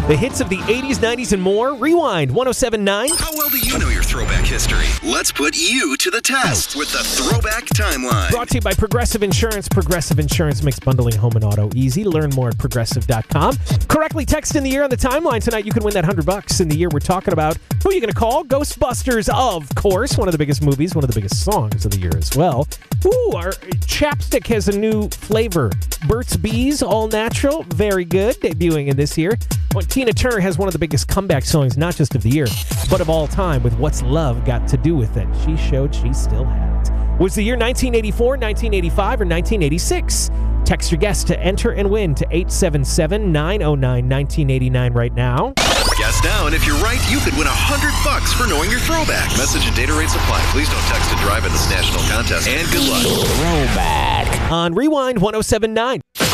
The hits of the 80s, 90s, and more. Rewind 107.9. How well do you know your throwback history? Let's put you to the test with the Throwback Timeline. Brought to you by Progressive Insurance. Progressive Insurance makes bundling home and auto easy. Learn more at progressive.com. Correctly text in the year on the timeline tonight. You can win that $100 in the year we're talking about. Who are you going to call? Ghostbusters, of course. One of the biggest movies, one of the biggest songs of the year as well. Ooh, our chapstick has a new flavor. Burt's Bees, all natural. Very good. Debuting in this year. Well, Tina Turner has one of the biggest comeback songs, not just of the year, but of all time, with What's Love Got to Do with It. She showed she still had it. Was the year 1984, 1985, or 1986? Text your guess to enter and win to 877-909-1989 right now. Guess now, and if you're right, you could win $100 for knowing your throwback. Message and data rates apply. Please don't text to drive in this national contest. And good luck. Throwback on Rewind 107.9.